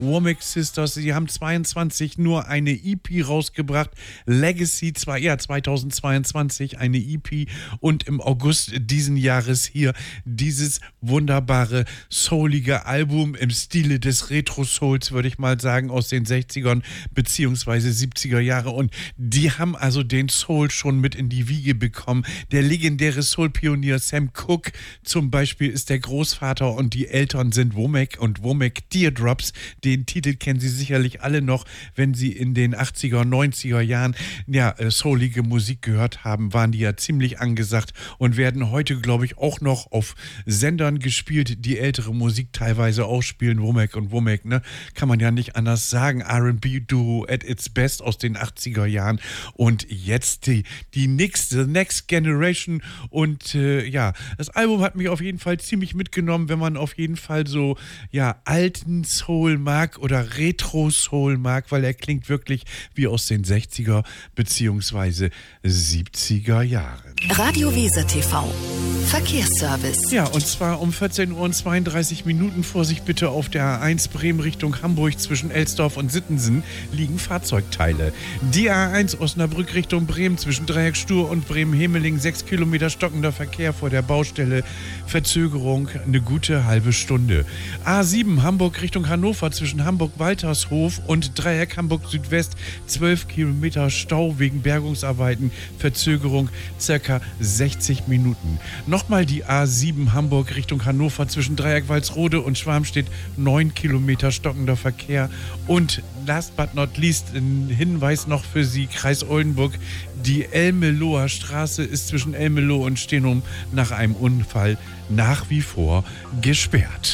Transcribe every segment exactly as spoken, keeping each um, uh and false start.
Womack Sisters. Sie haben zweiundzwanzig nur eine E P rausgebracht. Legacy, zwei, ja, zweitausendzweiundzwanzig eine E P. Und im August diesen Jahres hier dieses wunderbare, soulige Album im Stile des Retro-Souls, würde ich mal sagen, aus den sechzigern beziehungsweise siebziger Jahre. Und die haben also den Soul schon mit in die Wiege bekommen. Der legendäre Soul-Pionier Sam Cooke zum Beispiel ist der Großvater und die Eltern sind Womack und Womack Teardrops. Den Titel kennen Sie sicherlich alle noch, wenn Sie in den achtziger, neunziger Jahren ja, soulige Musik gehört haben, waren die ja ziemlich angesagt und werden heute, glaube ich, auch noch auf Sendern gespielt, die ältere Musik teilweise auch spielen. Womack und Womack, ne? Kann man ja nicht anders sagen. R and B-Duo at its best aus den achtziger Jahren und jetzt die, die nächste, Next Generation und äh, ja, das Album hat mich auf jeden Fall ziemlich mitgenommen, wenn man auf jeden Fall so, ja, alten Soul mag oder Retro-Soul mag, weil er klingt wirklich wie aus den sechziger beziehungsweise siebziger Jahren. Radio Weser T V Verkehrsservice. Ja, und zwar um vierzehn Uhr und zweiunddreißig Minuten. Vorsicht bitte auf der A eins Bremen Richtung Hamburg zwischen Elsdorf und Sittensen liegen Fahrzeugteile. Die A eins Osnabrück Richtung Bremen zwischen Dreieck Stur und Bremen-Hemeling sechs Kilometer stockender Verkehr vor der Baustelle. Verzögerung eine gute halbe Stunde. A sieben Hamburg Richtung Hannover zwischen Hamburg-Waltershof und Dreieck Hamburg Südwest zwölf Kilometer Stau wegen Bergungsarbeiten. Verzögerung circa sechzig Minuten. Nochmal die A sieben Hamburg Richtung Hannover zwischen Dreieck Walsrode und Schwarmstedt neun Kilometer stockender Verkehr. Und last but not least ein Hinweis noch für Sie, Kreis Oldenburg. Die Elmeloher Straße ist zwischen Elmelo und Stenum nach einem Unfall nach wie vor gesperrt.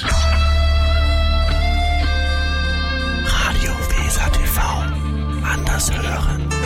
Radio Weser T V. Anders hören.